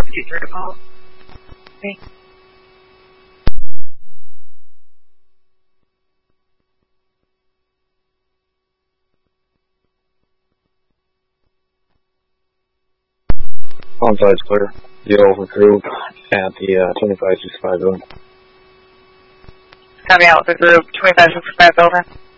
put you through to call. Okay. On-side's clear. Deal for group at the 2565 building. Coming out with the group, 2565 over.